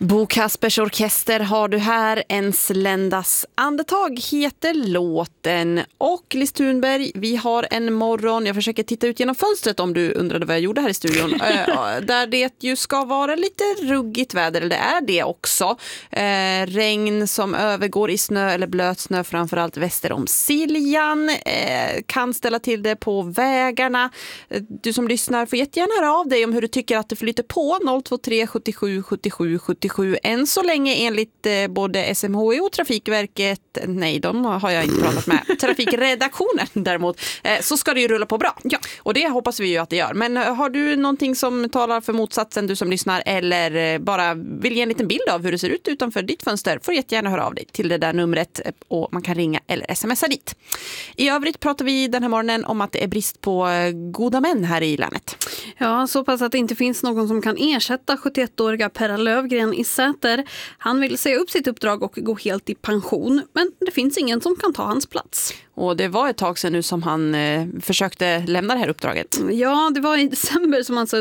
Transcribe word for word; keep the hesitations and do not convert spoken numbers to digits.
Bo Kaspers orkester har du här. Ensländas andetag heter låten. Och Liz Thunberg, vi har en morgon. Jag försöker titta ut genom fönstret om du undrade vad jag gjorde här i studion. äh, där det ju ska vara lite ruggigt väder, eller det är det också. Äh, regn som övergår i snö eller blöt snö, framförallt väster om Siljan. Äh, kan ställa till det på vägarna. Du som lyssnar får jättegärna höra av dig om hur du tycker att det flyter på. noll två tre sjuttiosju sjuttiosju sjuttiosju. Än så länge enligt eh, både S M H I och Trafikverket, nej de har jag inte pratat med, trafikredaktionen däremot, eh, så ska det ju rulla på bra. Ja, och det hoppas vi ju att det gör. Men eh, har du någonting som talar för motsatsen, du som lyssnar, eller eh, bara vill ge en liten bild av hur det ser ut utanför ditt fönster, får jättegärna höra av dig till det där numret, eh, och man kan ringa eller smsa dit. I övrigt pratar vi den här morgonen om att det är brist på eh, goda män här i landet. Ja, så pass att det inte finns någon som kan ersätta sjuttioettåriga Perra Lövgren i Säter. Han vill säga upp sitt uppdrag och gå helt i pension, men det finns ingen som kan ta hans plats. Och det var ett tag sedan nu som han eh, försökte lämna det här uppdraget. Ja, det var i december som han sa